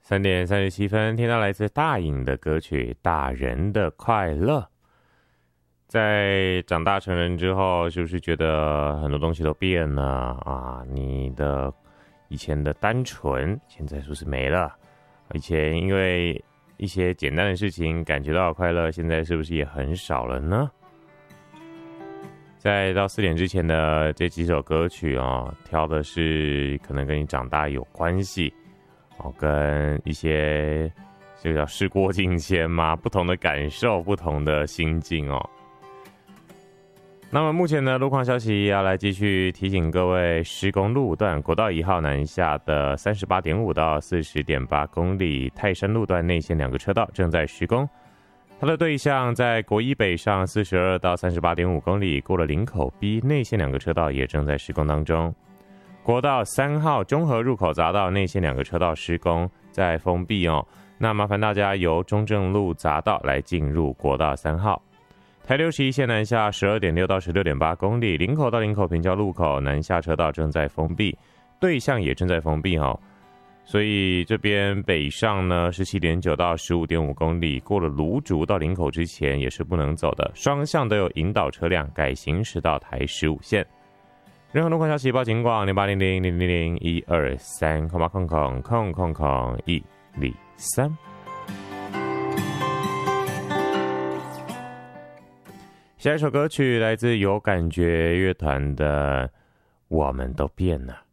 3:37，听到来自大颖的歌曲《大人的快乐》。在长大成人之后，是不是觉得很多东西都变了啊？你的以前的单纯，现在是不是没了？以前因为一些简单的事情感觉到快乐，现在是不是也很少了呢？在到4点之前的这几首歌曲挑的是可能跟你长大有关系。跟一些这个叫事过境迁嘛，不同的感受，不同的心境那么目前的路况消息要来继续提醒各位，施工路段国道1号南下的38.5到40.8公里，泰山路段内线2个车道正在施工。它的对向在国一北上42到38.5公里，过了林口 B 内线2个车道也正在施工当中。国道3号中和入口匝道内线2个车道施工在封闭那麻烦大家由中正路匝道来进入国道3号。台61线南下12.6到16.8公里，林口到林口平交路口南下车道正在封闭，对向也正在封闭所以这边北上呢17.9到15.5公里，过了芦竹到林口之前也是不能走的，双向都有引导车辆改行驶到台15线。任何路况消息报警广0800000123，0800000103。下一首歌曲来自有感觉乐团的《我们都变了》。